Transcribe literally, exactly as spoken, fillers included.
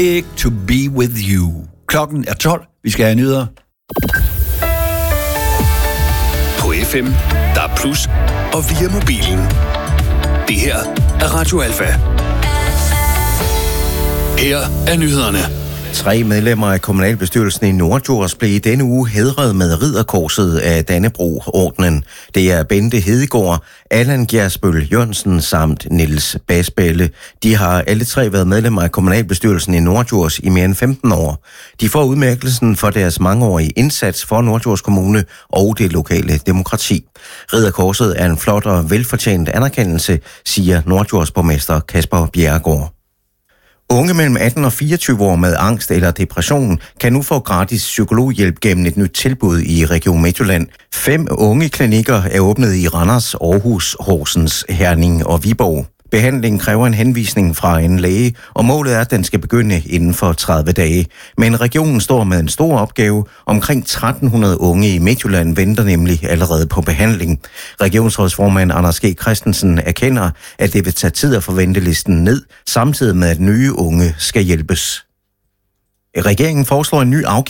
To be with you. Klokken er tolv. Vi skal have nyheder. På F M, der er plus, og via mobilen. Det her er Radio Alfa. Her er nyhederne. Tre medlemmer af kommunalbestyrelsen i Norddjurs blev i denne uge hædret med ridderkorset af Dannebrog-ordenen. Det er Bente Hedegaard, Allan Gjersbøl Jørgensen samt Niels Basballe. De har alle tre været medlemmer af kommunalbestyrelsen i Norddjurs i mere end femten år. De får udmærkelsen for deres mangeårige indsats for Norddjurs Kommune og det lokale demokrati. Ridderkorset er en flot og velfortjent anerkendelse, siger Norddjurs borgmester Kasper Bjerregaard. Unge mellem atten og fireogtyve år med angst eller depression kan nu få gratis psykologhjælp gennem et nyt tilbud i Region Midtjylland. Fem unge klinikker er åbnet i Randers, Aarhus, Horsens, Herning og Viborg. Behandlingen kræver en henvisning fra en læge, og målet er, at den skal begynde inden for tredive dage. Men regionen står med en stor opgave. Omkring tretten hundrede unge i Midtjylland venter nemlig allerede på behandling. Regionsrådsformand Anders G. Christensen erkender, at det vil tage tid at få ventelisten ned, samtidig med at nye unge skal hjælpes. Regeringen foreslår en ny afgift